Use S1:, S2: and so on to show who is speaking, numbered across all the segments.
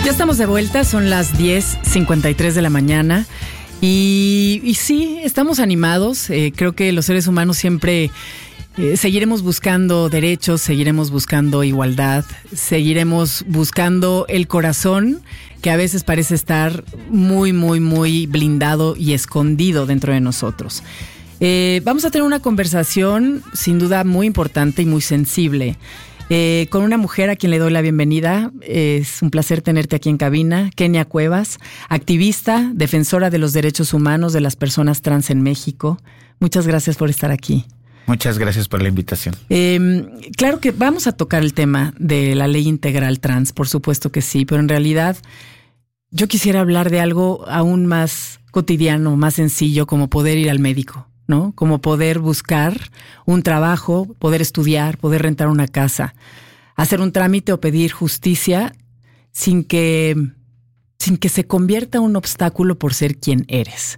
S1: Ya estamos de vuelta, son las 10:53 de la mañana y sí, estamos animados. Creo que los seres humanos siempre seguiremos buscando derechos, seguiremos buscando igualdad, seguiremos buscando el corazón que a veces parece estar muy, muy, muy blindado y escondido dentro de nosotros. Vamos a tener una conversación sin duda muy importante y muy sensible con una mujer a quien le doy la bienvenida. Es un placer tenerte aquí en cabina, Kenia Cuevas, activista, defensora de los derechos humanos de las personas trans en México. Muchas gracias por estar aquí.
S2: Muchas gracias por la invitación.
S1: Claro que vamos a tocar el tema de la ley integral trans, por supuesto que sí, pero en realidad yo quisiera hablar de algo aún más cotidiano, más sencillo, como poder ir al médico, ¿no? Como poder buscar un trabajo, poder estudiar, poder rentar una casa, hacer un trámite o pedir justicia sin que se convierta un obstáculo por ser quien eres.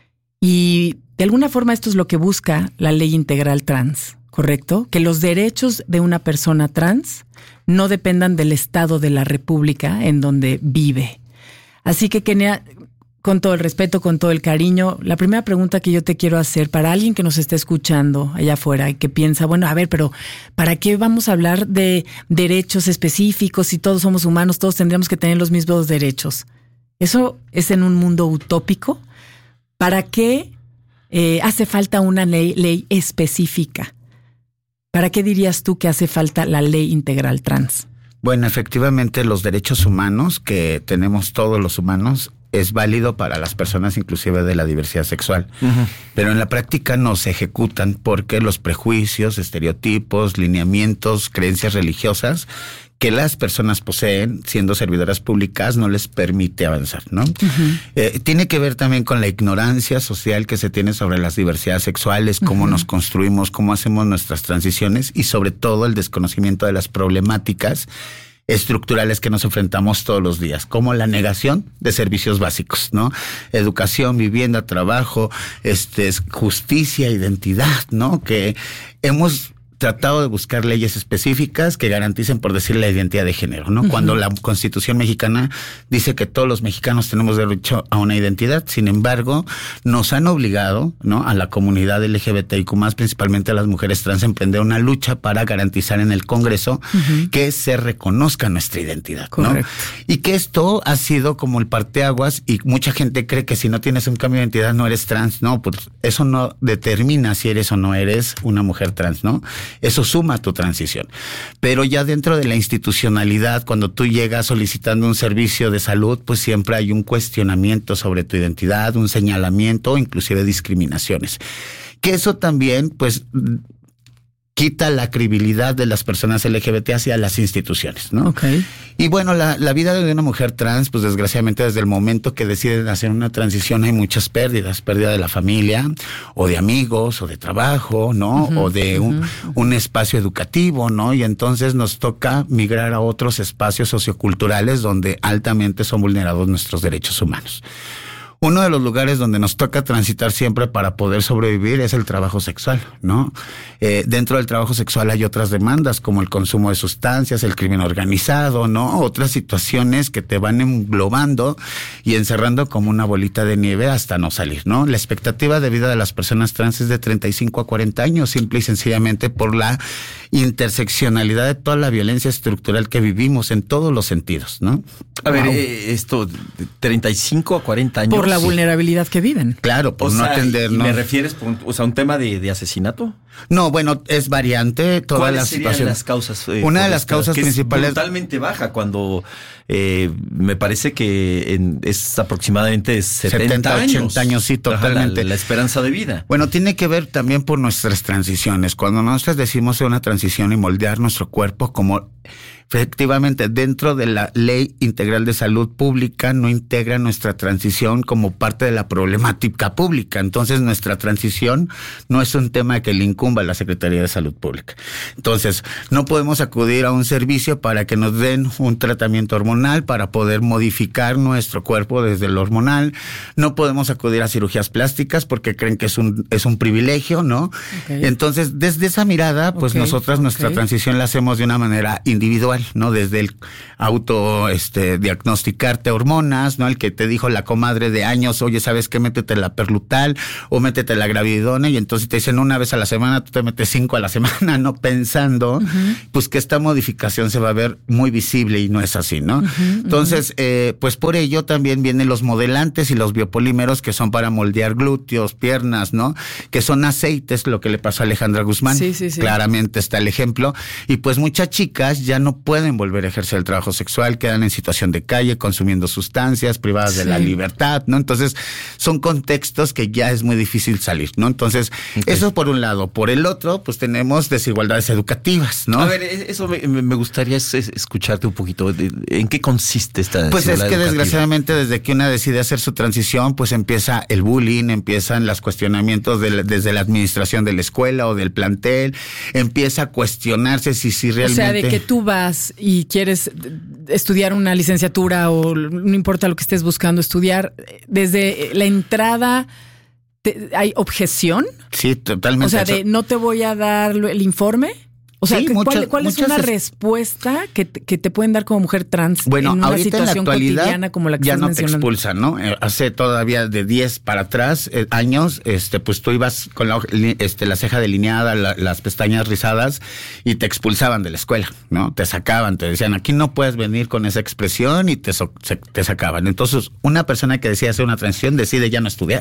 S1: Y de alguna forma esto es lo que busca la ley integral trans, ¿correcto? Que los derechos de una persona trans no dependan del estado de la república en donde vive. Así que, Kenia, con todo el respeto, con todo el cariño, la primera pregunta que yo te quiero hacer para alguien que nos esté escuchando allá afuera y que piensa, bueno, a ver, pero ¿para qué vamos a hablar de derechos específicos si todos somos humanos, todos tendríamos que tener los mismos derechos? ¿Eso es en un mundo utópico? ¿Para qué hace falta una ley específica? ¿Para qué dirías tú que hace falta la ley integral trans?
S2: Bueno, efectivamente los derechos humanos que tenemos todos los humanos es válido para las personas inclusive de la diversidad sexual. Uh-huh. Pero en la práctica no se ejecutan porque los prejuicios, estereotipos, lineamientos, creencias religiosas que las personas poseen siendo servidoras públicas no les permite avanzar, ¿no? Uh-huh. Tiene que ver también con la ignorancia social que se tiene sobre las diversidades sexuales, cómo uh-huh. nos construimos, cómo hacemos nuestras transiciones y sobre todo el desconocimiento de las problemáticas estructurales que nos enfrentamos todos los días, como la negación de servicios básicos, ¿no? Educación, vivienda, trabajo, justicia, identidad, ¿no? Que hemos tratado de buscar leyes específicas que garanticen, por decir, la identidad de género, ¿no? Uh-huh. Cuando la Constitución mexicana dice que todos los mexicanos tenemos derecho a una identidad, sin embargo, nos han obligado, ¿no?, a la comunidad LGBTIQ+, principalmente a las mujeres trans, a emprender una lucha para garantizar en el Congreso uh-huh. que se reconozca nuestra identidad, ¿no? Y que esto ha sido como el parteaguas y mucha gente cree que si no tienes un cambio de identidad no eres trans. No, pues eso no determina si eres o no eres una mujer trans, ¿no? Eso suma a tu transición. Pero ya dentro de la institucionalidad, cuando tú llegas solicitando un servicio de salud, pues siempre hay un cuestionamiento sobre tu identidad, un señalamiento, inclusive discriminaciones. Que eso también, pues, quita la credibilidad de las personas LGBT hacia las instituciones, ¿no? Okay. Y bueno, la vida de una mujer trans, pues desgraciadamente desde el momento que deciden hacer una transición hay muchas pérdidas, pérdida de la familia, o de amigos, o de trabajo, ¿no? Uh-huh, o de un espacio educativo, ¿no? Y entonces nos toca migrar a otros espacios socioculturales donde altamente son vulnerados nuestros derechos humanos. Uno de los lugares donde nos toca transitar siempre para poder sobrevivir es el trabajo sexual, ¿no? Dentro del trabajo sexual hay otras demandas como el consumo de sustancias, el crimen organizado, ¿no? Otras situaciones que te van englobando y encerrando como una bolita de nieve hasta no salir, ¿no? La expectativa de vida de las personas trans es de 35 a 40 años, simple y sencillamente por la interseccionalidad de toda la violencia estructural que vivimos en todos los sentidos, ¿no?
S3: A ver, esto, 35 a 40 años.
S1: Por la vulnerabilidad que viven.
S2: Claro, por no atendernos.
S3: ¿Me refieres a un tema de asesinato?
S2: No, bueno, es variante toda la situación.
S3: ¿Cuáles serían las causas?
S2: Una de las causas principales.
S3: Es brutalmente baja cuando me parece que es aproximadamente 70 años.
S2: 80 años, sí, totalmente.
S3: La esperanza de vida.
S2: Bueno, tiene que ver también por nuestras transiciones. Cuando nosotros decimos una transición y moldear nuestro cuerpo como efectivamente dentro de la Ley Integral de Salud Pública no integra nuestra transición como parte de la problemática pública. Entonces nuestra transición no es un tema que le incumba a la Secretaría de Salud Pública. Entonces no podemos acudir a un servicio para que nos den un tratamiento hormonal para poder modificar nuestro cuerpo desde lo hormonal. No podemos acudir a cirugías plásticas porque creen que es un privilegio, ¿no? Okay. Entonces desde esa mirada pues nosotras nuestra transición la hacemos de una manera individual. sexual, ¿no? Desde el diagnosticarte hormonas, ¿no? El que te dijo la comadre de años, oye, ¿sabes qué? Métete la Perlutal o métete la Gravidona, y entonces te dicen una vez a la semana, tú te metes 5 a la semana, no pensando, pues que esta modificación se va a ver muy visible, y no es así, ¿no? Entonces, pues por ello también vienen los modelantes y los biopolímeros, que son para moldear glúteos, piernas, ¿no? Que son aceites, lo que le pasó a Alejandra Guzmán.
S1: Sí.
S2: Claramente está el ejemplo. Y pues muchas chicas ya no pueden volver a ejercer el trabajo sexual, quedan en situación de calle, consumiendo sustancias, privadas de la libertad, ¿no? Entonces, son contextos que ya es muy difícil salir, ¿no? Entonces, eso por un lado. Por el otro, pues tenemos desigualdades educativas, ¿no?
S3: A ver, eso me gustaría escucharte un poquito. ¿En qué consiste esta
S2: Pues es que
S3: educativa?
S2: Desgraciadamente, desde que una decide hacer su transición, pues empieza el bullying, empiezan los cuestionamientos desde la administración de la escuela o del plantel, empieza a cuestionarse si realmente...
S1: O sea, de que tú vas y quieres estudiar una licenciatura o no importa lo que estés buscando estudiar, desde la entrada ¿hay objeción?
S2: Sí, totalmente.
S1: O sea, de no te voy a dar el informe. O sea,
S2: sí,
S1: ¿cuál es una respuesta que te pueden dar como mujer trans en una situación cotidiana como la que
S2: ya
S1: estás
S2: no
S1: mencionando?
S2: te expulsan, ¿no? Hace todavía de 10 para atrás, años, pues tú ibas con la ceja delineada, las pestañas rizadas, y te expulsaban de la escuela, ¿no? Te sacaban, te decían, aquí no puedes venir con esa expresión, y te sacaban. Entonces, una persona que decide hacer una transición decide ya no estudiar.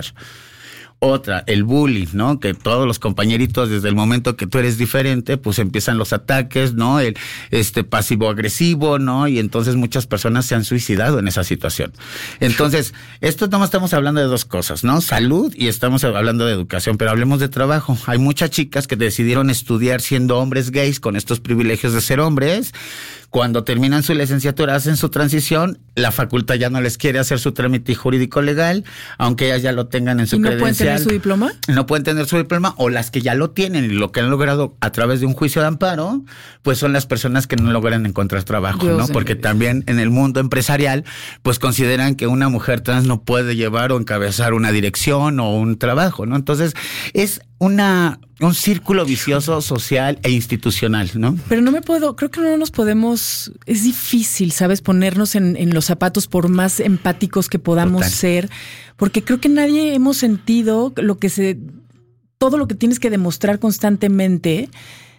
S2: Otra, el bullying, ¿no? Que todos los compañeritos, desde el momento que tú eres diferente, pues empiezan los ataques, ¿no? El pasivo-agresivo, ¿no? Y entonces muchas personas se han suicidado en esa situación. Entonces, esto no estamos hablando de dos cosas, ¿no? Salud, y estamos hablando de educación, pero hablemos de trabajo. Hay muchas chicas que decidieron estudiar siendo hombres gays con estos privilegios de ser hombres. Cuando terminan su licenciatura, hacen su transición, la facultad ya no les quiere hacer su trámite jurídico legal, aunque ellas ya lo tengan en su credencial.
S1: ¿No pueden tener su diploma?
S2: No pueden tener su diploma, o las que ya lo tienen y lo que han logrado a través de un juicio de amparo, pues son las personas que no logran encontrar trabajo, ¿no? Porque también en el mundo empresarial, pues consideran que una mujer trans no puede llevar o encabezar una dirección o un trabajo, ¿no? Entonces, es un círculo vicioso social e institucional, ¿no?
S1: Pero creo que no nos podemos, es difícil, ¿sabes? Ponernos en los zapatos por más empáticos que podamos ser, porque creo que nadie hemos sentido todo lo que tienes que demostrar constantemente,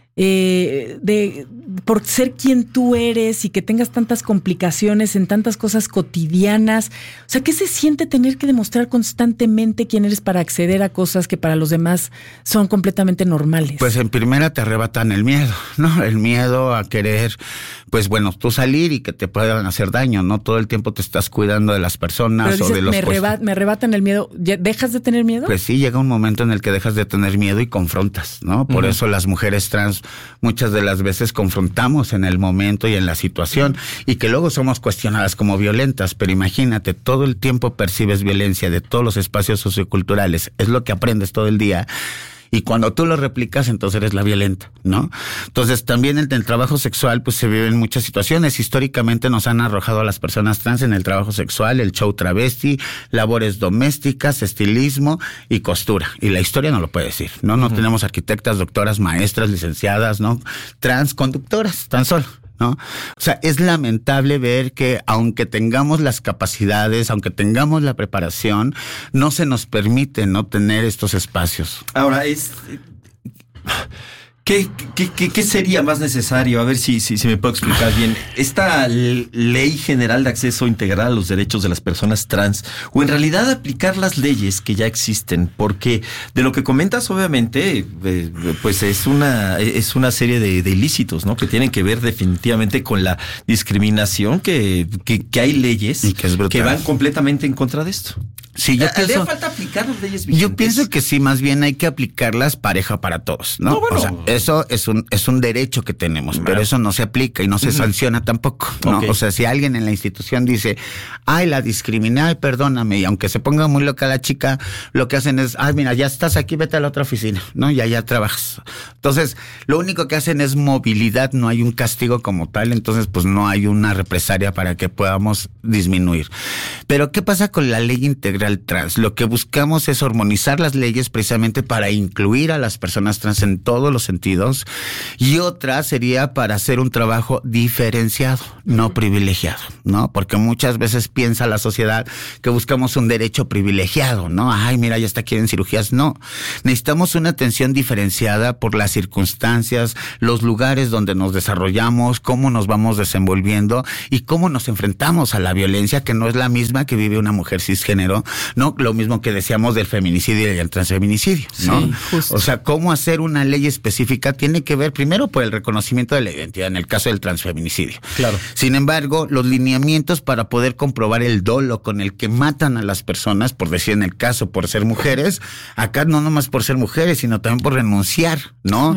S1: por ser quien tú eres y que tengas tantas complicaciones en tantas cosas cotidianas. O sea, ¿qué se siente tener que demostrar constantemente quién eres para acceder a cosas que para los demás son completamente normales?
S2: Pues en primera te arrebatan el miedo, ¿no? El miedo a querer, pues bueno, tú salir y que te puedan hacer daño, ¿no? Todo el tiempo te estás cuidando de las personas. Pero
S1: dices,
S2: o de los...
S1: me arrebatan el miedo. ¿Dejas de tener miedo?
S2: Pues sí, llega un momento en el que dejas de tener miedo y confrontas, ¿no? Por eso las mujeres trans muchas de las veces confrontamos en el momento y en la situación, y que luego somos cuestionadas como violentas, pero imagínate, todo el tiempo percibes violencia de todos los espacios socioculturales, es lo que aprendes todo el día. Y cuando tú lo replicas, entonces eres la violenta, ¿no? Entonces, también en el trabajo sexual, pues se viven muchas situaciones. Históricamente nos han arrojado a las personas trans en el trabajo sexual, el show travesti, labores domésticas, estilismo y costura. Y la historia no lo puede decir, ¿no? No tenemos arquitectas, doctoras, maestras, licenciadas, ¿no? Trans conductoras, tan solo, ¿no? O sea, es lamentable ver que aunque tengamos las capacidades, aunque tengamos la preparación, no se nos permite no tener estos espacios.
S3: Ahora, ¿Qué sería más necesario? A ver si me puedo explicar bien. Esta ley general de acceso integral a los derechos de las personas trans, o en realidad aplicar las leyes que ya existen, porque de lo que comentas, obviamente, pues es una serie de ilícitos, ¿no? Que tienen que ver definitivamente con la discriminación, que hay leyes que van completamente en contra de esto.
S2: Sí,
S3: ¿Haría falta aplicar las leyes vigentes?
S2: Yo pienso que sí, más bien hay que aplicarlas pareja para todos, ¿no? Bueno. O sea, eso es un derecho que tenemos, pero eso no se aplica y no se sanciona tampoco, ¿no? Okay. O sea, si alguien en la institución dice, ay, la discriminé, ay, perdóname, y aunque se ponga muy loca la chica, lo que hacen es, ay, mira, ya estás aquí, vete a la otra oficina, ¿no? Y allá trabajas. Entonces, lo único que hacen es movilidad, no hay un castigo como tal, entonces, pues no hay una represalia para que podamos disminuir. Pero ¿qué pasa con la ley integral trans? Lo que buscamos es armonizar las leyes precisamente para incluir a las personas trans en todos los sentidos, y otra sería para hacer un trabajo diferenciado, no privilegiado, ¿no? Porque muchas veces piensa la sociedad que buscamos un derecho privilegiado, ¿no? Ay, mira, ya está aquí en cirugías. No, necesitamos una atención diferenciada por las circunstancias, los lugares donde nos desarrollamos, cómo nos vamos desenvolviendo y cómo nos enfrentamos a la violencia, que no es la misma que vive una mujer cisgénero, ¿no? Lo mismo que decíamos del feminicidio y el transfeminicidio, ¿no?
S1: Sí, justo.
S2: O sea, cómo hacer una ley específica tiene que ver primero por el reconocimiento de la identidad, en el caso del transfeminicidio.
S3: Claro.
S2: Sin embargo, los lineamientos para poder comprobar el dolo con el que matan a las personas, por decir en el caso, por ser mujeres, acá no nomás por ser mujeres, sino también por renunciar, ¿no?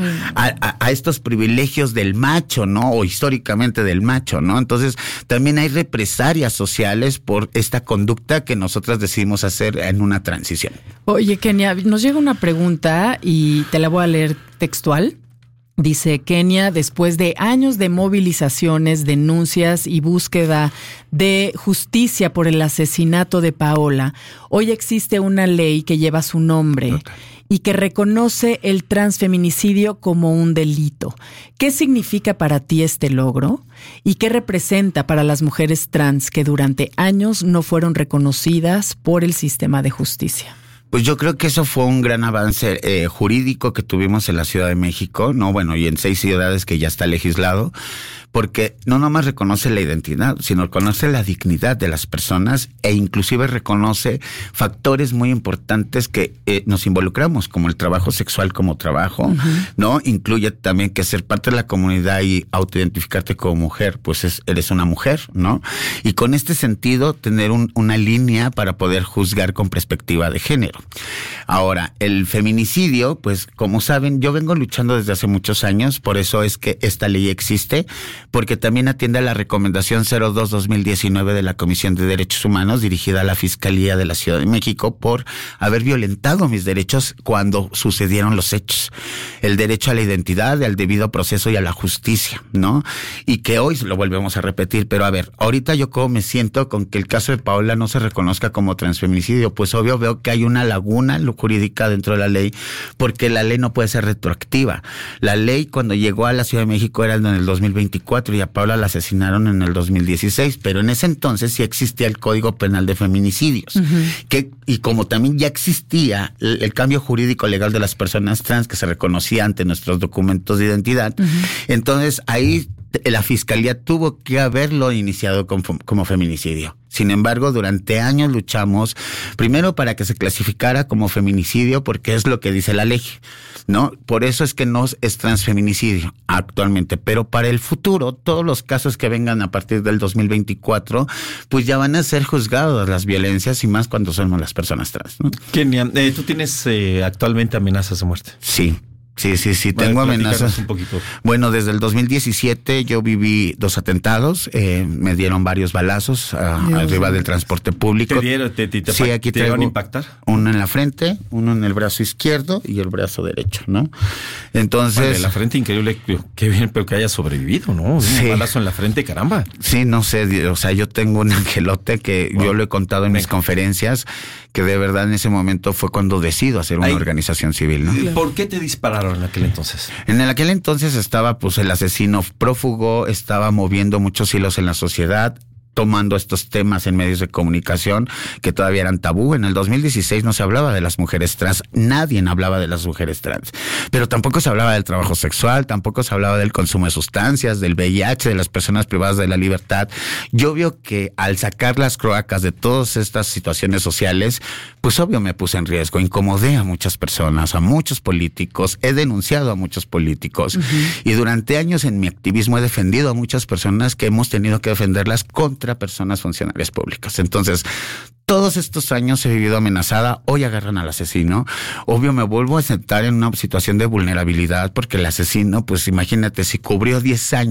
S2: A estos privilegios del macho, ¿no? O históricamente del macho, ¿no? Entonces, también hay represalias sociales por esta conducta que nosotras decidimos hacer en una transición.
S1: Oye, Kenia, nos llega una pregunta y te la voy a leer textual. Dice Kenia: después de años de movilizaciones, denuncias y búsqueda de justicia por el asesinato de Paola, hoy existe una ley que lleva su nombre y que reconoce el transfeminicidio como un delito. ¿Qué significa para ti este logro? ¿Y qué representa para las mujeres trans que durante años no fueron reconocidas por el sistema de justicia?
S2: Pues yo creo que eso fue un gran avance jurídico que tuvimos en la Ciudad de México, ¿no? Bueno, y en 6 ciudades que ya está legislado, porque no nomás reconoce la identidad, sino reconoce la dignidad de las personas e inclusive reconoce factores muy importantes que nos involucramos, como el trabajo sexual como trabajo, ¿no? Incluye también que ser parte de la comunidad y autoidentificarte como mujer, pues eres una mujer, ¿no? Y con este sentido, tener una línea para poder juzgar con perspectiva de género. Ahora, el feminicidio, pues como saben, yo vengo luchando desde hace muchos años, por eso es que esta ley existe, porque también atiende a la recomendación 02-2019 de la Comisión de Derechos Humanos dirigida a la Fiscalía de la Ciudad de México por haber violentado mis derechos cuando sucedieron los hechos. El derecho a la identidad, al debido proceso y a la justicia, ¿no? Y que hoy lo volvemos a repetir, pero a ver, ahorita yo cómo me siento con que el caso de Paola no se reconozca como transfeminicidio, pues obvio veo que hay una laguna jurídica dentro de la ley, porque la ley no puede ser retroactiva. La ley cuando llegó a la Ciudad de México era en el 2024 y a Paola la asesinaron en el 2016, pero en ese entonces sí existía el Código Penal de Feminicidios, y como también ya existía el cambio jurídico legal de las personas trans que se reconocía ante nuestros documentos de identidad, entonces ahí la Fiscalía tuvo que haberlo iniciado como feminicidio. Sin embargo, durante años luchamos primero para que se clasificara como feminicidio, porque es lo que dice la ley, ¿no? Por eso es que no es transfeminicidio actualmente, pero para el futuro, todos los casos que vengan a partir del 2024, pues ya van a ser juzgados las violencias, y más cuando somos las personas trans, ¿no?
S3: Kenia, ¿tú tienes actualmente amenazas de muerte?
S2: Sí. Sí, tengo amenazas.
S3: Un poquito.
S2: Bueno, desde el 2017 yo viví 2 atentados, me dieron varios balazos arriba del transporte público.
S3: Sí, aquí te van a impactar.
S2: Uno en la frente, uno en el brazo izquierdo y el brazo derecho, ¿no? Entonces...
S3: Vale, la frente, increíble, qué bien, pero que haya sobrevivido, ¿no? Sí. Un balazo en la frente, caramba.
S2: Sí, no sé, o sea, yo tengo un angelote que yo lo he contado en mis conferencias, que de verdad en ese momento fue cuando decido hacer una organización civil, ¿no?
S3: ¿Por qué te dispararon en aquel entonces?
S2: En aquel entonces estaba pues el asesino prófugo, estaba moviendo muchos hilos en la sociedad, tomando estos temas en medios de comunicación que todavía eran tabú. En el 2016 no se hablaba de las mujeres trans, nadie hablaba de las mujeres trans, pero tampoco se hablaba del trabajo sexual, tampoco se hablaba del consumo de sustancias, del VIH, de las personas privadas de la libertad. Yo veo que al sacar las cloacas de todas estas situaciones sociales, pues obvio me puse en riesgo, incomodé a muchas personas, a muchos políticos, he denunciado a muchos políticos, y durante años en mi activismo he defendido a muchas personas que hemos tenido que defenderlas contra personas funcionarias públicas. Entonces, todos estos años he vivido amenazada, hoy agarran al asesino, obvio me vuelvo a sentar en una situación de vulnerabilidad, porque el asesino, pues imagínate, si cubrió 10 años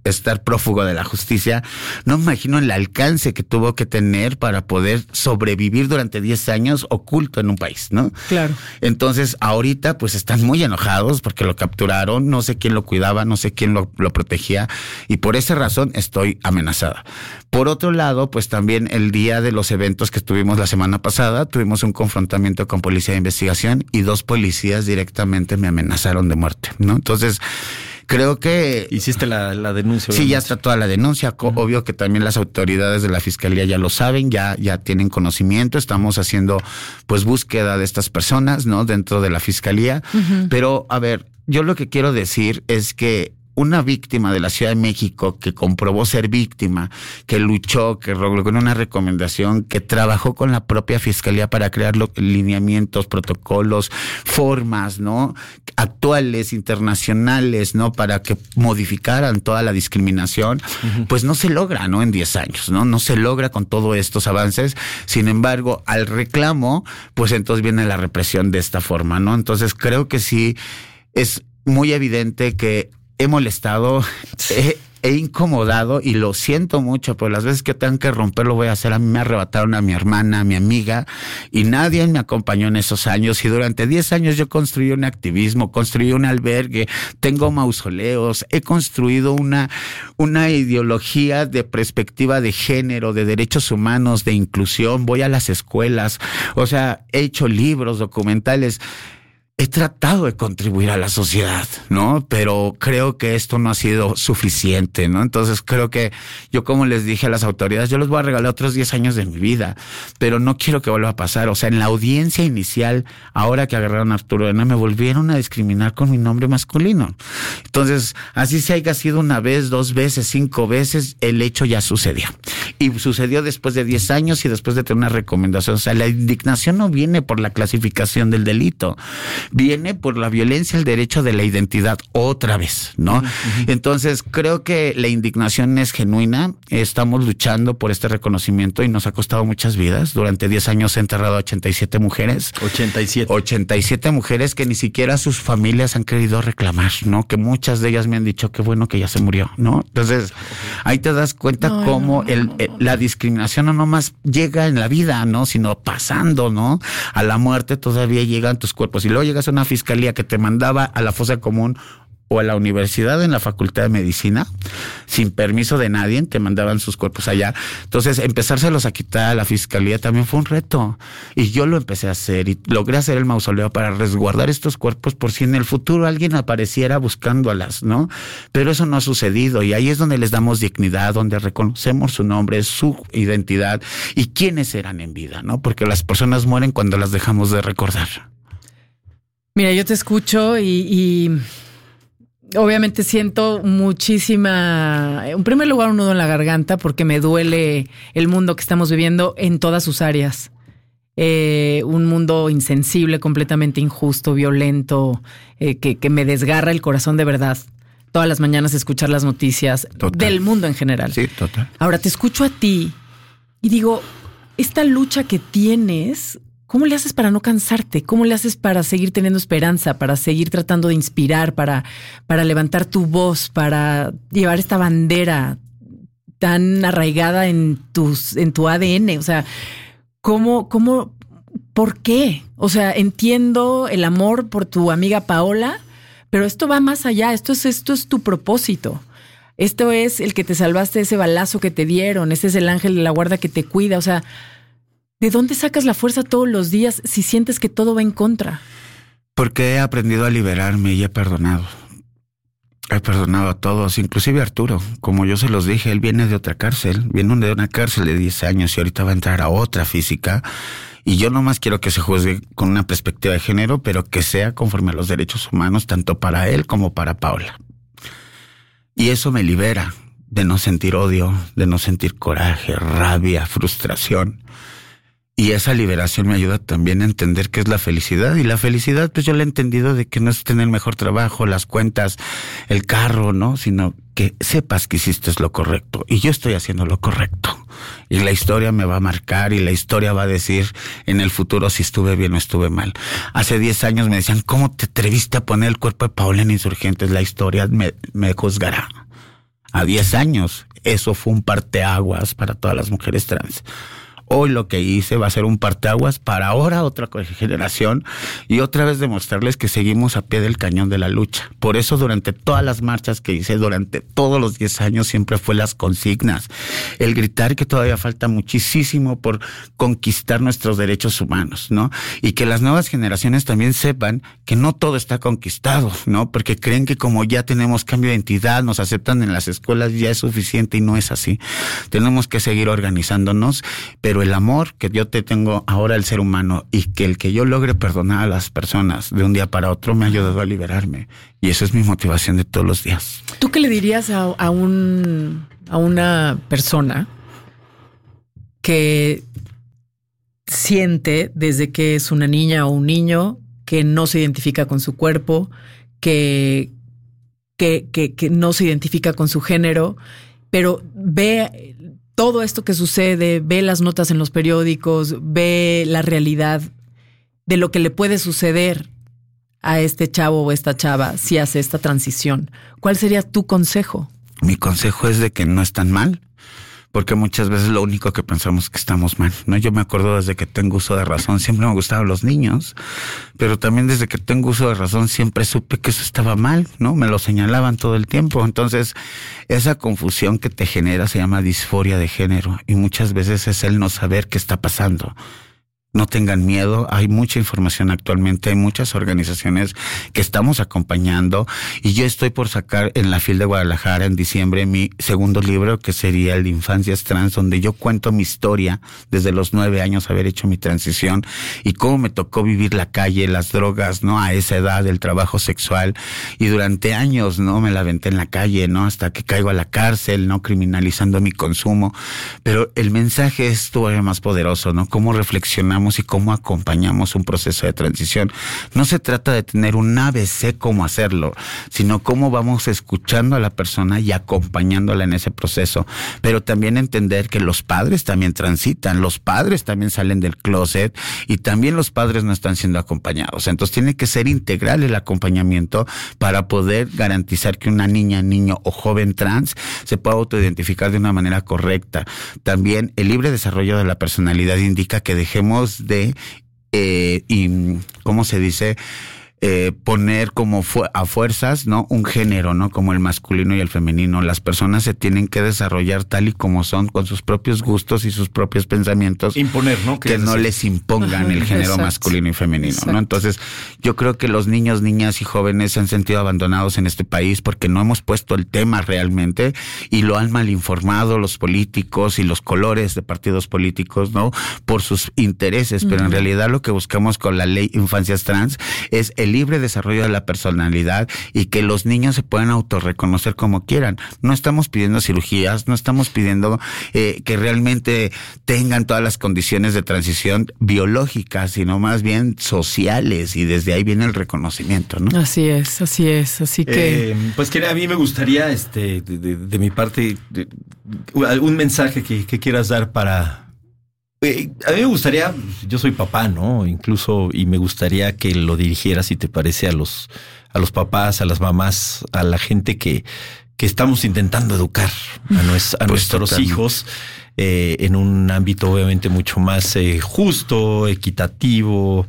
S2: estar prófugo de la justicia, no me imagino el alcance que tuvo que tener para poder sobrevivir durante 10 años oculto en un país, ¿no?
S1: Claro.
S2: Entonces, ahorita pues están muy enojados porque lo capturaron, no sé quién lo cuidaba, no sé quién lo protegía, y por esa razón estoy amenazada. Por otro lado, pues también el día de los eventos que tuvimos la semana pasada, tuvimos un confrontamiento con policía de investigación y 2 policías directamente me amenazaron de muerte, ¿no? Entonces, creo que...
S3: ¿Hiciste la denuncia?
S2: Sí, ya está toda la denuncia. Obvio que también las autoridades de la Fiscalía ya lo saben, ya tienen conocimiento. Estamos haciendo, pues, búsqueda de estas personas, ¿no? Dentro de la Fiscalía. Pero, a ver, yo lo que quiero decir es que una víctima de la Ciudad de México que comprobó ser víctima, que luchó, que logró una recomendación, que trabajó con la propia Fiscalía para crear lineamientos, protocolos, formas, ¿no? Actuales, internacionales, ¿no? Para que modificaran toda la discriminación, pues no se logra, ¿no? En 10 años, ¿no? No se logra con todos estos avances. Sin embargo, al reclamo, pues entonces viene la represión de esta forma, ¿no? Entonces creo que sí es muy evidente que he molestado, he incomodado y lo siento mucho, pero las veces que tengan que romper lo voy a hacer. A mí me arrebataron a mi hermana, a mi amiga, y nadie me acompañó en esos años. Y durante 10 años yo construí un activismo, construí un albergue, tengo mausoleos, he construido una ideología de perspectiva de género, de derechos humanos, de inclusión. Voy a las escuelas, o sea, he hecho libros, documentales. He tratado de contribuir a la sociedad, ¿no? Pero creo que esto no ha sido suficiente, ¿no? Entonces creo que yo, como les dije a las autoridades, yo les voy a regalar otros 10 años de mi vida, pero no quiero que vuelva a pasar. O sea, en la audiencia inicial, ahora que agarraron a Arturo Elena, me volvieron a discriminar con mi nombre masculino. Entonces, así se haya sido una vez, 2 veces, 5 veces, el hecho ya sucedió. Y sucedió después de 10 años y después de tener una recomendación. O sea, la indignación no viene por la clasificación del delito, viene por la violencia al derecho de la identidad otra vez, ¿no? Entonces, creo que la indignación es genuina. Estamos luchando por este reconocimiento y nos ha costado muchas vidas. Durante 10 años he enterrado a 87 mujeres. 87 mujeres que ni siquiera sus familias han querido reclamar, ¿no? Que muchas de ellas me han dicho qué bueno que ya se murió, ¿no? Entonces, ahí te das cuenta cómo la discriminación no nomás llega en la vida, ¿no? Sino pasando, ¿no? A la muerte todavía llegan tus cuerpos. Y luego llegas a una fiscalía que te mandaba a la fosa común o a la universidad en la Facultad de Medicina, sin permiso de nadie, te mandaban sus cuerpos allá. Entonces, empezárselos a quitar a la fiscalía también fue un reto. Y yo lo empecé a hacer y logré hacer el mausoleo para resguardar estos cuerpos por si en el futuro alguien apareciera buscándolas, ¿no? Pero eso no ha sucedido y ahí es donde les damos dignidad, donde reconocemos su nombre, su identidad y quiénes eran en vida, ¿no? Porque las personas mueren cuando las dejamos de recordar.
S1: Mira, yo te escucho y obviamente siento muchísima, en primer lugar, un nudo en la garganta porque me duele el mundo que estamos viviendo en todas sus áreas. Un mundo insensible, completamente injusto, violento, que me desgarra el corazón de verdad. Todas las mañanas escuchar las noticias del mundo en general.
S2: Sí, total.
S1: Ahora te escucho a ti y digo, esta lucha que tienes, ¿cómo le haces para no cansarte? ¿Cómo le haces para seguir teniendo esperanza, para seguir tratando de inspirar, para levantar tu voz, para llevar esta bandera tan arraigada en tu ADN? O sea, ¿cómo, por qué? O sea, entiendo el amor por tu amiga Paola, pero esto va más allá. Esto es tu propósito. Esto es el que te salvaste de ese balazo que te dieron. Este es el ángel de la guarda que te cuida. O sea, ¿de dónde sacas la fuerza todos los días si sientes que todo va en contra?
S2: Porque he aprendido a liberarme y he perdonado. He perdonado a todos, inclusive a Arturo. Como yo se los dije, él viene de otra cárcel. Viene de una cárcel de 10 años y ahorita va a entrar a otra física. Y yo nomás quiero que se juzgue con una perspectiva de género, pero que sea conforme a los derechos humanos, tanto para él como para Paola. Y eso me libera de no sentir odio, de no sentir coraje, rabia, frustración. Y esa liberación me ayuda también a entender qué es la felicidad. Y la felicidad, pues yo la he entendido de que no es tener el mejor trabajo, las cuentas, el carro, ¿no? Sino que sepas que hiciste lo correcto. Y yo estoy haciendo lo correcto. Y la historia me va a marcar y la historia va a decir en el futuro si estuve bien o estuve mal. Hace 10 años me decían, ¿cómo te atreviste a poner el cuerpo de Paola en Insurgentes? La historia me juzgará. a 10 años. Eso fue un parteaguas para todas las mujeres trans. Hoy lo que hice va a ser un parteaguas para ahora otra generación y otra vez demostrarles que seguimos a pie del cañón de la lucha. Por eso durante todas las marchas que hice, durante todos los 10 años siempre fue las consignas. El gritar que todavía falta muchísimo por conquistar nuestros derechos humanos, ¿no? Y que las nuevas generaciones también sepan que no todo está conquistado, ¿no? Porque creen que como ya tenemos cambio de identidad, nos aceptan en las escuelas, ya es suficiente y no es así. Tenemos que seguir organizándonos, pero el amor que yo te tengo ahora al ser humano y que el que yo logre perdonar a las personas de un día para otro me ha ayudado a liberarme. Y eso es mi motivación de todos los días.
S1: ¿Tú qué le dirías a una persona que siente desde que es una niña o un niño que no se identifica con su cuerpo, que no se identifica con su género, pero ve todo esto que sucede, ve las notas en los periódicos, ve la realidad de lo que le puede suceder a este chavo o esta chava si hace esta transición? ¿Cuál sería tu consejo?
S2: Mi consejo es de que no están mal, porque muchas veces lo único que pensamos es que estamos mal, ¿no? Yo me acuerdo desde que tengo uso de razón, siempre me gustaban los niños, pero también desde que tengo uso de razón siempre supe que eso estaba mal, ¿no? Me lo señalaban todo el tiempo. Entonces, esa confusión que te genera se llama disforia de género y muchas veces es el no saber qué está pasando. No tengan miedo, hay mucha información actualmente, hay muchas organizaciones que estamos acompañando y yo estoy por sacar en la FIL de Guadalajara en diciembre mi segundo libro que sería el de Infancias Trans, donde yo cuento mi historia desde los 9 años haber hecho mi transición y cómo me tocó vivir la calle, las drogas, ¿no? A esa edad, el trabajo sexual y durante años, ¿no? Me la aventé en la calle, ¿no? Hasta que caigo a la cárcel, ¿no? Criminalizando mi consumo. Pero el mensaje es todavía más poderoso, ¿no? Cómo reflexionamos y cómo acompañamos un proceso de transición. No se trata de tener un ABC cómo hacerlo, sino cómo vamos escuchando a la persona y acompañándola en ese proceso. Pero también entender que los padres también transitan, los padres también salen del closet y también los padres no están siendo acompañados. Entonces tiene que ser integral el acompañamiento para poder garantizar que una niña, niño o joven trans se pueda autoidentificar de una manera correcta. También el libre desarrollo de la personalidad indica que dejemos de, ¿cómo se dice? Poner como a fuerzas, ¿no? Un género, ¿no? Como el masculino y el femenino. Las personas se tienen que desarrollar tal y como son, con sus propios gustos y sus propios pensamientos.
S3: Imponer, ¿no?
S2: Que no les impongan el género
S1: Exacto.
S2: masculino y femenino,
S1: Exacto.
S2: ¿no? Entonces, yo creo que los niños, niñas y jóvenes se han sentido abandonados en este país porque no hemos puesto el tema realmente y lo han mal informado los políticos y los colores de partidos políticos, ¿no? Por sus intereses, pero en realidad lo que buscamos con la ley Infancias Trans es el libre desarrollo de la personalidad y que los niños se puedan autorreconocer como quieran. No estamos pidiendo cirugías, no estamos pidiendo que realmente tengan todas las condiciones de transición biológicas, sino más bien sociales y desde ahí viene el reconocimiento, ¿no?
S1: Así es, así es. Así que
S3: Pues que a mí me gustaría, de mi parte, un mensaje que quieras dar para... a mí me gustaría, yo soy papá, ¿no? Incluso, y me gustaría que lo dirigieras, si te parece, a los papás, a las mamás, a la gente que estamos intentando educar a nuestros
S2: totalmente.
S3: hijos en un ámbito obviamente mucho más justo, equitativo,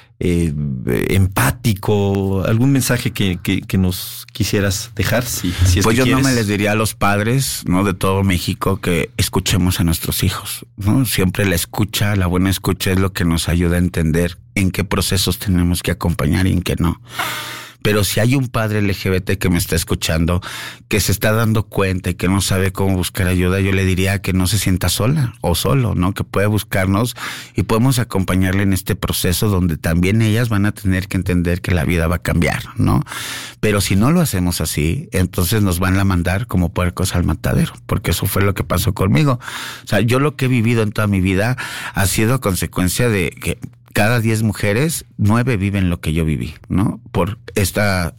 S3: empático. ¿Algún mensaje que nos quisieras dejar? Si es
S2: Pues
S3: que
S2: yo
S3: quieres.
S2: no me les diría a los padres, ¿no? De todo México que escuchemos a nuestros hijos, ¿no? Siempre la escucha, la buena escucha es lo que nos ayuda a entender en qué procesos tenemos que acompañar y en qué no. Pero si hay un padre LGBT que me está escuchando, que se está dando cuenta y que no sabe cómo buscar ayuda, yo le diría que no se sienta sola o solo, ¿no? Que puede buscarnos y podemos acompañarle en este proceso donde también ellas van a tener que entender que la vida va a cambiar, ¿no? Pero si no lo hacemos así, entonces nos van a mandar como puercos al matadero, porque eso fue lo que pasó conmigo. O sea, yo lo que he vivido en toda mi vida ha sido consecuencia de que cada 10 mujeres, 9 viven lo que yo viví, ¿no? Por esta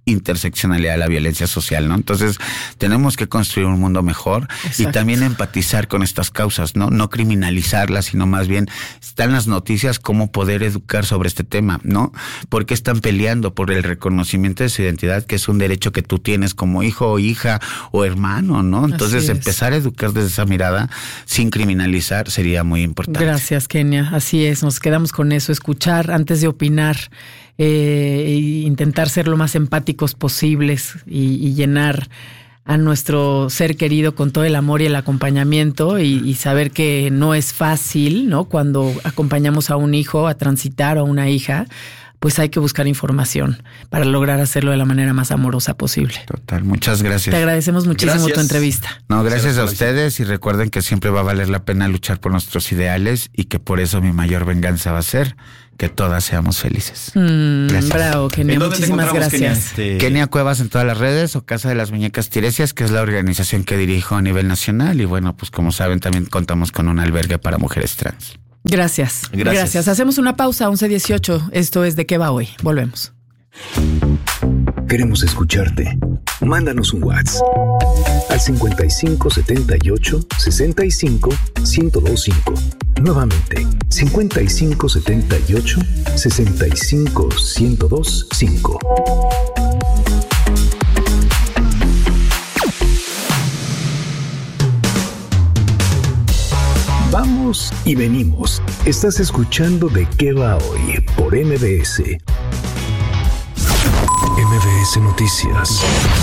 S2: interseccionalidad de la violencia social, ¿no? Entonces, tenemos que construir un mundo mejor. Exacto. Y también empatizar con estas causas, ¿no? No criminalizarlas, sino más bien están las noticias cómo poder educar sobre este tema, ¿no? Porque están peleando por el reconocimiento de su identidad, que es un derecho que tú tienes como hijo o hija o hermano, ¿no? Entonces, empezar a educar desde esa mirada sin criminalizar sería muy importante.
S1: Gracias, Kenia. Así es, nos quedamos con eso, escuchar antes de opinar. Intentar ser lo más empáticos posibles y llenar a nuestro ser querido con todo el amor y el acompañamiento y saber que no es fácil, ¿no? Cuando acompañamos a un hijo a transitar o a una hija, pues hay que buscar información para lograr hacerlo de la manera más amorosa posible.
S2: Total, muchas gracias.
S1: Te agradecemos muchísimo tu entrevista.
S2: No, gracias a ustedes y recuerden que siempre va a valer la pena luchar por nuestros ideales y que por eso mi mayor venganza va a ser que todas seamos felices.
S1: Bravo, Kenia. Muchísimas gracias.
S2: Kenia Cuevas en todas las redes o Casa de las Muñecas Tiresias, que es la organización que dirijo a nivel nacional. Y bueno, pues como saben, también contamos con un albergue para mujeres trans.
S1: Gracias. Hacemos una pausa, 11:18. Esto es ¿De qué va hoy? Volvemos.
S4: Queremos escucharte. Mándanos un WhatsApp al 55 78 65 1025. Nuevamente, 55 78 65 1025. Vamos y venimos. Estás escuchando ¿De qué va hoy? Por MBS. MBS Noticias.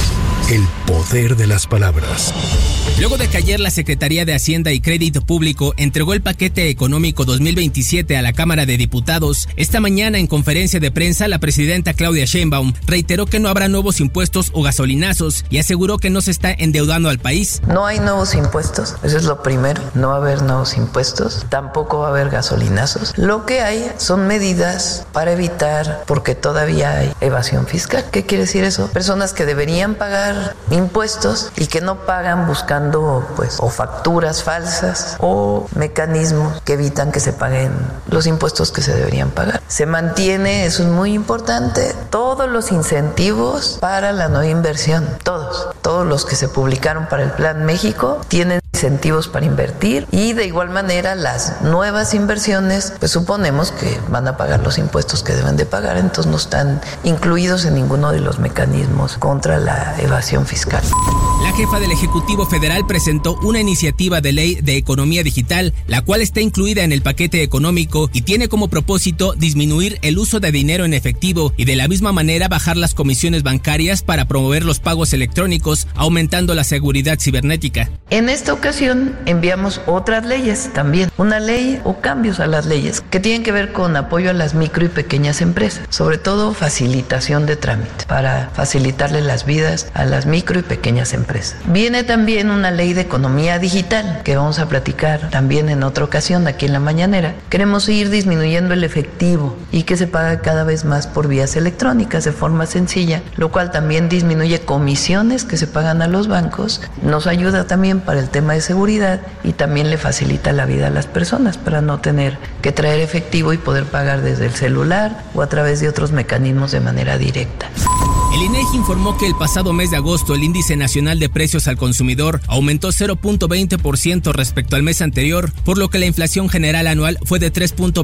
S4: El poder de las palabras.
S5: Luego de que ayer la Secretaría de Hacienda y Crédito Público entregó el paquete económico 2027 a la Cámara de Diputados, esta mañana en conferencia de prensa la presidenta Claudia Sheinbaum reiteró que no habrá nuevos impuestos o gasolinazos y aseguró que no se está endeudando al país.
S6: No hay nuevos impuestos, eso es lo primero, no va a haber nuevos impuestos, tampoco va a haber gasolinazos. Lo que hay son medidas para evitar, porque todavía hay evasión fiscal. ¿Qué quiere decir eso? Personas que deberían pagar impuestos y que no pagan buscando pues o facturas falsas o mecanismos que evitan que se paguen los impuestos que se deberían pagar. Se mantiene, eso es muy importante, todos los incentivos para la no inversión, todos los que se publicaron para el Plan México tienen incentivos para invertir y de igual manera las nuevas inversiones pues suponemos que van a pagar los impuestos que deben de pagar, entonces no están incluidos en ninguno de los mecanismos contra la evasión fiscal.
S5: La jefa del Ejecutivo Federal presentó una iniciativa de ley de economía digital, la cual está incluida en el paquete económico y tiene como propósito disminuir el uso de dinero en efectivo y de la misma manera bajar las comisiones bancarias para promover los pagos electrónicos, aumentando la seguridad cibernética.
S6: En esta ocasión enviamos otras leyes también, una ley o cambios a las leyes que tienen que ver con apoyo a las micro y pequeñas empresas, sobre todo facilitación de trámite para facilitarle las vidas a las micro y pequeñas empresas. Viene también una ley de economía digital que vamos a platicar también en otra ocasión aquí en la mañanera. Queremos ir disminuyendo el efectivo y que se pague cada vez más por vías electrónicas de forma sencilla, lo cual también disminuye comisiones que se pagan a los bancos, nos ayuda también para el tema de seguridad y también le facilita la vida a las personas para no tener que traer efectivo y poder pagar desde el celular o a través de otros mecanismos de manera directa.
S5: El INEGI informó que el pasado mes de agosto el índice nacional de precios al consumidor aumentó 0.20% respecto al mes anterior, por lo que la inflación general anual fue de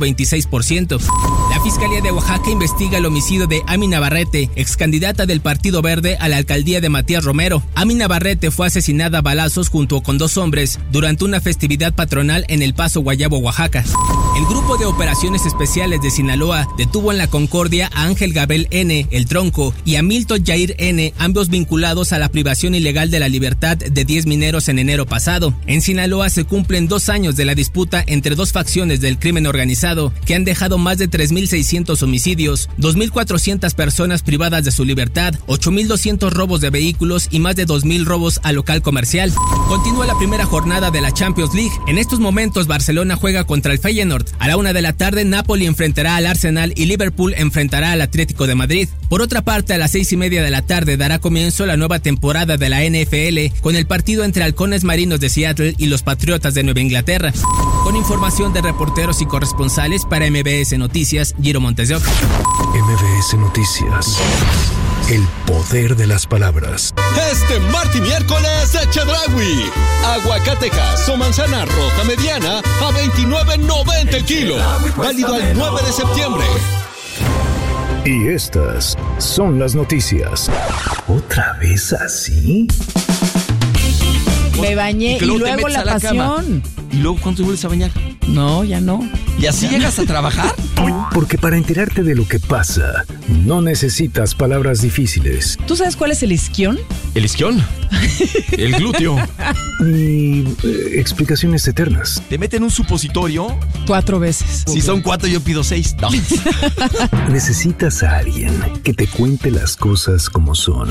S5: 3.26%. La Fiscalía de Oaxaca investiga el homicidio de Ami Navarrete, excandidata del Partido Verde a la alcaldía de Matías Romero. Ami Navarrete fue asesinada a balazos junto con 2 hombres durante una festividad patronal en El Paso, Guayabo, Oaxaca. El Grupo de Operaciones Especiales de Sinaloa detuvo en La Concordia a Ángel Gabriel N., el Tronco, y a Milton Jair N., ambos vinculados a la privación ilegal de la libertad de 10 mineros en enero pasado. En Sinaloa se cumplen 2 años de la disputa entre 2 facciones del crimen organizado que han dejado más de 3.600 homicidios, 2.400 personas privadas de su libertad, 8.200 robos de vehículos y más de 2.000 robos a local comercial. Continúa la primera jornada de la Champions League. En estos momentos Barcelona juega contra el Feyenoord. A la 1 de la tarde Napoli enfrentará al Arsenal y Liverpool enfrentará al Atlético de Madrid. Por otra parte, a las 6:30 de la tarde dará comienzo la nueva temporada de la NFL con el partido entre Halcones Marinos de Seattle y los Patriotas de Nueva Inglaterra. Con información de reporteros y corresponsales para MBS Noticias, Giro Montes de Oca.
S4: MBS Noticias. El poder de las palabras.
S7: Este martes y miércoles de Chedraui. Aguacatejas o manzana roja mediana a $29.90 el kilo. Válido al 9 de septiembre.
S4: Y estas son las noticias. ¿Otra vez así?
S1: Me bañé y luego la pasión.
S3: ¿Y luego cuándo te vuelves a bañar?
S1: No, ya no.
S3: ¿Y así llegas a trabajar?
S4: Porque para enterarte de lo que pasa, no necesitas palabras difíciles.
S1: ¿Tú sabes cuál es el isquión?
S7: ¿El isquión? El glúteo.
S4: Ni explicaciones eternas.
S3: ¿Te meten un supositorio?
S1: 4 veces.
S3: Si son 4, yo pido 6. No.
S4: Necesitas a alguien que te cuente las cosas como son.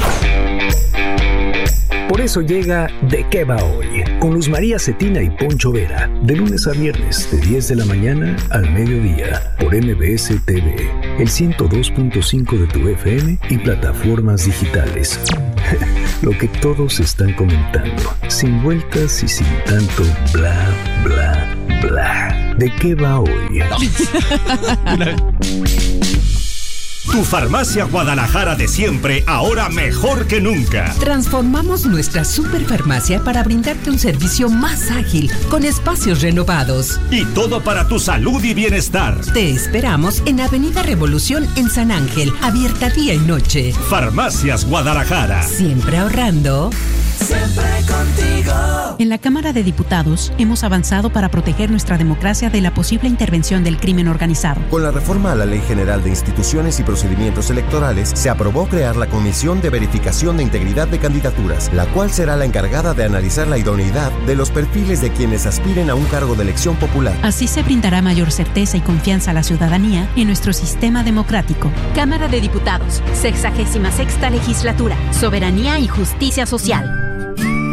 S4: Por eso llega ¿De qué va hoy? Con Luz María Cetina y Poncho Vera. De lunes a viernes, de 10 de la mañana al mediodía. Por MBS TV, el 102.5 de tu FM y plataformas digitales. Lo que todos están comentando. Sin vueltas y sin tanto bla, bla, bla. ¿De qué va hoy?
S8: Tu Farmacia Guadalajara de siempre, ahora mejor que nunca.
S9: Transformamos nuestra superfarmacia para brindarte un servicio más ágil, con espacios renovados.
S8: Y todo para tu salud y bienestar.
S9: Te esperamos en Avenida Revolución en San Ángel, abierta día y noche.
S8: Farmacias Guadalajara.
S9: Siempre ahorrando.
S10: Siempre contigo.
S11: En la Cámara de Diputados hemos avanzado para proteger nuestra democracia de la posible intervención del crimen organizado.
S12: Con la reforma a la Ley General de Instituciones y Procedimientos Electorales, se aprobó crear la Comisión de Verificación de Integridad de Candidaturas, la cual será la encargada de analizar la idoneidad de los perfiles de quienes aspiren a un cargo de elección popular.
S11: Así se brindará mayor certeza y confianza a la ciudadanía en nuestro sistema democrático.
S13: Cámara de Diputados, 66ª Legislatura, Soberanía y Justicia Social.